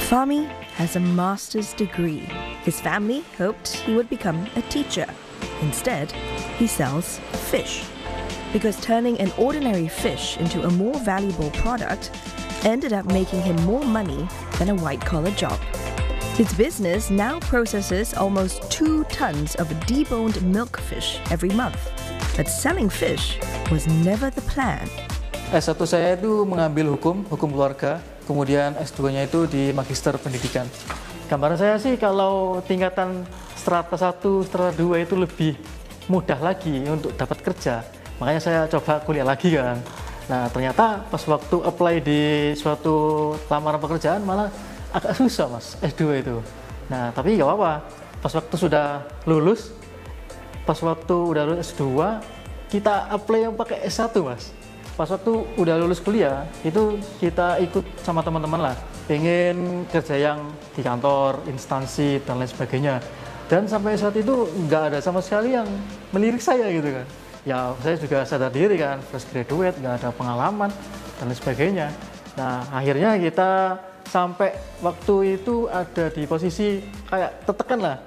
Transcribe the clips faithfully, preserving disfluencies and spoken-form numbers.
Fahmi has a master's degree. His family hoped he would become a teacher. Instead, he sells fish. Because turning an ordinary fish into a more valuable product ended up making him more money than a white-collar job. His business now processes almost two tons of deboned milkfish every month. But selling fish was never the plan. S satu saya itu mengambil hukum, hukum keluarga, kemudian S dua-nya itu di Magister Pendidikan. Gambaran saya sih kalau tingkatan strata satu, strata dua itu lebih mudah lagi untuk dapat kerja. Makanya saya coba kuliah lagi kan. Nah ternyata pas waktu apply di suatu lamaran pekerjaan malah agak susah mas, S dua itu. Nah tapi gak apa-apa, pas waktu sudah lulus, pas waktu udah lulus S dua, kita apply yang pakai S satu mas. Pas waktu udah lulus kuliah, itu kita ikut sama teman-teman lah, pengen kerja yang di kantor, instansi, dan lain sebagainya. Dan sampai saat itu nggak ada sama sekali yang melirik saya gitu kan. Ya saya juga sadar diri kan, fresh graduate, nggak ada pengalaman, dan lain sebagainya. Nah akhirnya kita sampai waktu itu ada di posisi kayak tertekan lah.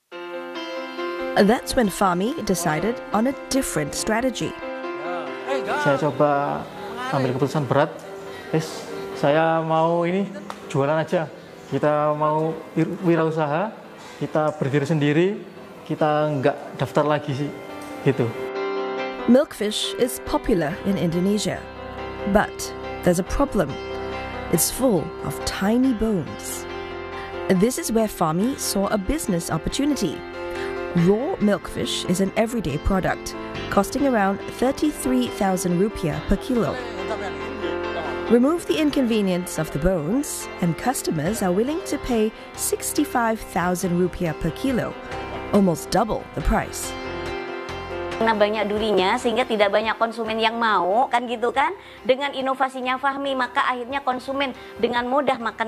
That's when Fahmi decided on a different strategy. Saya coba ambil keputusan berat, guys, saya mau ini jualan aja. Kita mau wirausaha, kita berdiri sendiri, kita nggak daftar lagi sih, gitu. Milkfish is popular in Indonesia, but there's a problem. It's full of tiny bones. This is where Fahmi saw a business opportunity. Raw milkfish is an everyday product, costing around thirty-three thousand rupiah per kilo. Remove the inconvenience of the bones, and customers are willing to pay sixty-five thousand rupiah per kilo, almost double the price. Karena banyak durinya sehingga tidak banyak konsumen yang mau kan gitu kan. Dengan inovasinya Fahmi maka akhirnya konsumen dengan mudah makan